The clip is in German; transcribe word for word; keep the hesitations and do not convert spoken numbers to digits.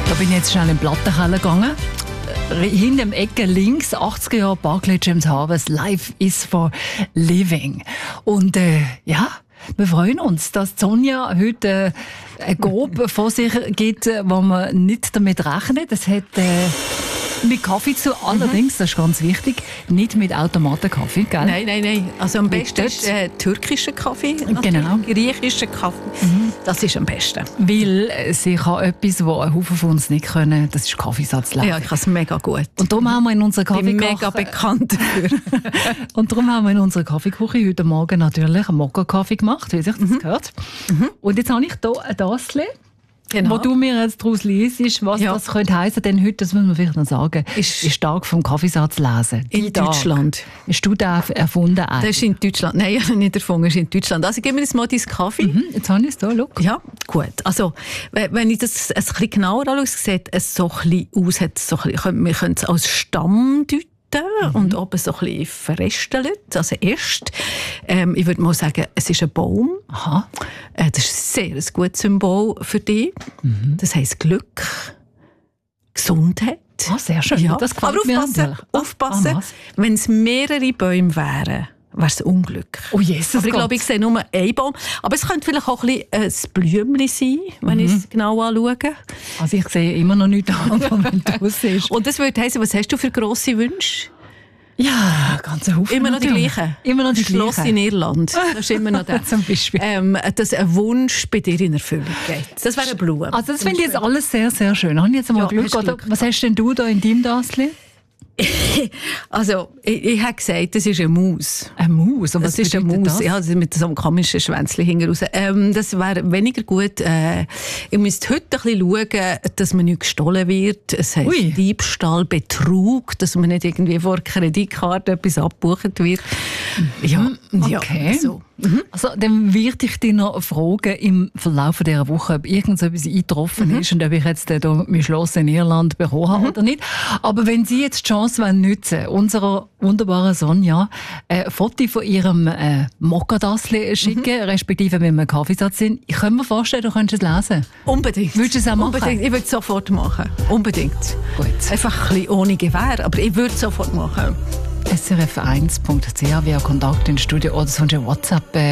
Da bin ich jetzt schnell in den Plattenkeller gegangen. Hinter dem Ecke links, achtziger Jahre, Barclay James Harvest, Life is for Living. Und äh, ja, wir freuen uns, dass Sonja heute äh, ein Grob vor sich geht, wo man nicht damit rechnet. Es hat äh, mit Kaffee zu, allerdings, das ist ganz wichtig, nicht mit Automatenkaffee, gell? Nein, nein, nein. Also am besten ist äh, türkischer Kaffee, genau. griechischer Kaffee. Mhm. Das ist am besten. Weil sie kann etwas, was ein Haufen von uns nicht können, das ist Kaffeesatz lesen. Ja, ich kann es mega gut. Und darum haben wir in unserer Ich bin Kaffeeküche... mega bekannt dafür. Und darum haben wir in unserer Kaffeeküche heute Morgen natürlich einen Mokka-Kaffee gemacht, wie sich das mhm. gehört. Mhm. Und jetzt habe ich hier ein Tassel. Genau. Wo du mir jetzt daraus liest, was ja. das könnte heissen, denn heute, das muss man vielleicht noch sagen, ist, ist Tag vom Kaffeesatz lesen. In Die Deutschland. Tag. Hast du den erfunden? Das ist in Deutschland. Nein, ich habe nicht erfunden, das ist in Deutschland. Also gib mir jetzt mal deinen Kaffee. Mhm, jetzt habe ich es hier, schau. Ja, gut. Also, wenn ich das ein bisschen genauer anschaue, sieht es so ein bisschen aus, hat so ein bisschen, wir können es als Stamm deuten. Mhm. Und oben so ein bisschen verrestelt, also erst. Ähm, ich würde mal sagen, es ist ein Baum. Aha. Äh, das ist ein sehr gutes Symbol für dich. Mhm. Das heisst Glück, Gesundheit. Ah, sehr schön. Ja. Das gefällt Aber mir aufpassen, aufpassen ah, wenn es mehrere Bäume wären, wäre es Unglück. Oh Jesus Aber ich glaube, ich sehe nur einen Baum. Aber es könnte vielleicht auch ein, ein Blümchen sein, wenn mhm. ich es genau anschaue. Also ich sehe immer noch nichts an, wenn du es siehst. Und das würde heissen, was hast du für grosse Wünsche? Ja, ganz Haufen. Immer noch die gleichen. Immer noch die Schloss gleichen. in Irland. Das ist immer noch der. Zum Beispiel. Ähm, dass ein Wunsch bei dir in Erfüllung geht. Das wäre eine Blume. Also das finde ich jetzt alles sehr, sehr schön. Habe ich jetzt mal ja, Glück, Glück. Was hast denn du da in deinem Tassel? Also, ich, ich habe gesagt, das ist eine Maus. Eine Maus? Und was das ist eine Maus. Das? Ja, das mit so einem komischen Schwänzchen hinten raus. Ähm, das wäre weniger gut. Äh, ich müsste heute ein bisschen schauen, dass man nicht gestohlen wird. Es heisst Ui. Diebstahl, Betrug, dass man nicht irgendwie vor Kreditkarte etwas abgebucht wird. Ja, okay. Ja, so. Mhm. Also, dann würde ich dich noch fragen im Verlauf dieser Woche, ob irgendetwas eingetroffen mhm. ist und ob ich jetzt hier mein Schloss in Irland bekommen habe mhm. oder nicht. Aber wenn Sie jetzt die Chance nutzen, unserer wunderbaren Sonja ein Foto von ihrem äh, Mokka-Tassel schicken, mhm. respektive wenn wir einen Kaffeesatz sind, ich könnte mir vorstellen, du könntest es lesen. Unbedingt. Würdest du es auch machen? Unbedingt. Ich würde es sofort machen. Unbedingt. Gut. Einfach ein bisschen ohne Gewehr, aber ich würde es sofort machen. S R F eins Punkt C H, via Kontakt ins Studio oder sonst ein WhatsApp